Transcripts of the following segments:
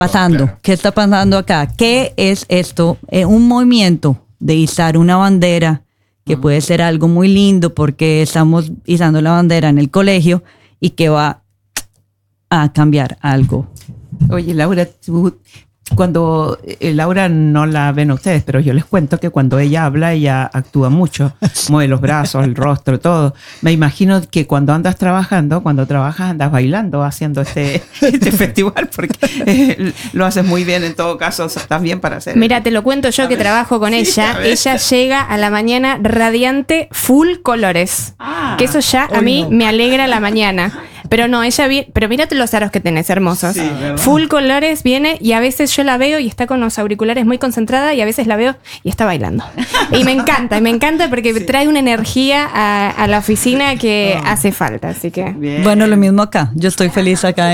pasando? Claro. ¿Qué está pasando acá? ¿Qué es esto? Un movimiento de izar una bandera, que puede ser algo muy lindo porque estamos izando la bandera en el colegio y que va a cambiar algo. Oye, Laura, cuando Laura no la ven ustedes, pero yo les cuento que cuando ella habla, ella actúa mucho, mueve los brazos, el rostro, todo. Me imagino que cuando trabajas andas bailando haciendo este festival, porque lo haces muy bien en todo caso, estás bien para hacer. Mira, te lo cuento yo que trabajo con ella. Ella llega a la mañana radiante, full colores. Que eso ya a mí me alegra la mañana. Pero no, pero mírate los aros que tenés, hermosos. Sí, full colores viene y a veces yo la veo y está con los auriculares muy concentrada y a veces la veo y está bailando. Y me encanta porque trae una energía a la oficina que hace falta, así que... Bien. Bueno, lo mismo acá. Yo estoy feliz acá.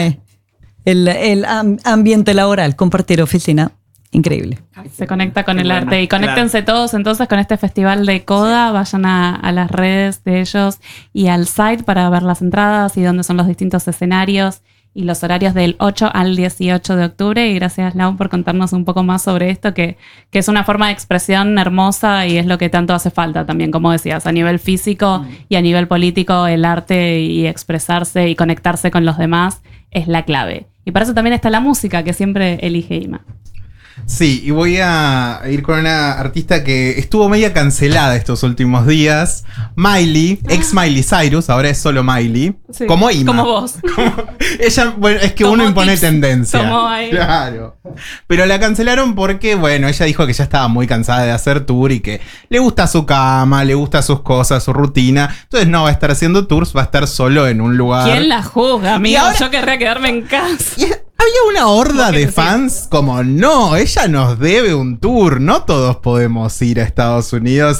El ambiente laboral, compartir oficina, increíble. Se conecta con Qué el bueno, arte. Y conéctense todos entonces con este festival de Coda. Vayan a las redes de ellos y al site para ver las entradas y dónde son los distintos escenarios y los horarios del 8 al 18 de octubre. Y gracias, Lau, por contarnos un poco más sobre esto, que es una forma de expresión hermosa y es lo que tanto hace falta también, como decías, a nivel físico y a nivel político, el arte y expresarse y conectarse con los demás es la clave. Y para eso también está la música que siempre elige Ima. Sí, y voy a ir con una artista que estuvo media cancelada estos últimos días. Miley, ex Miley Cyrus, ahora es solo Miley. Sí, como Ima. como vos. Ella, bueno, es que Tomó uno impone tips, tendencia. tomó ahí. Claro. Pero la cancelaron porque, bueno, ella dijo que ya estaba muy cansada de hacer tour y que le gusta su cama, le gusta sus cosas, su rutina. Entonces no va a estar haciendo tours, va a estar solo en un lugar. ¿Quién la juzga, amigo? Y ahora- Yo querría quedarme en casa. Y había una horda de Sí. fans como, no, ella nos debe un tour, no todos podemos ir a Estados Unidos.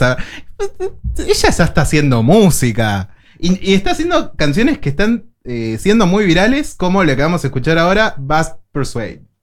Ella ya está haciendo música y está haciendo canciones que están siendo muy virales, como la que vamos a escuchar ahora, Bad Persuade.